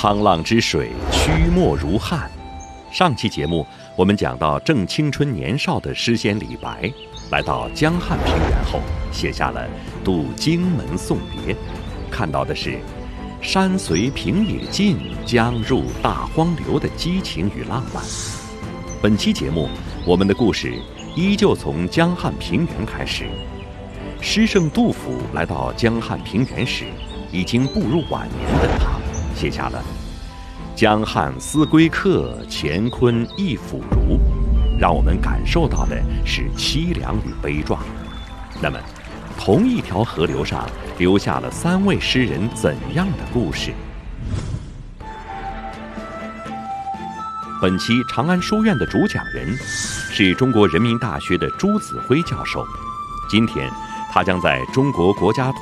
沧浪之水，曲墨如汉。上期节目我们讲到，正青春年少的诗仙李白，来到江汉平原后，写下了《渡荆门送别》，看到的是山随平野尽，江入大荒流的激情与浪漫。本期节目，我们的故事依旧从江汉平原开始。诗圣杜甫来到江汉平原时，已经步入晚年的他，写下了江汉思归客，乾坤一腐儒，让我们感受到的是凄凉与悲壮。那么，同一条河流上留下了3位诗人怎样的故事？本期长安书院的主讲人是中国人民大学的朱子辉教授。今天，他将在中国国家图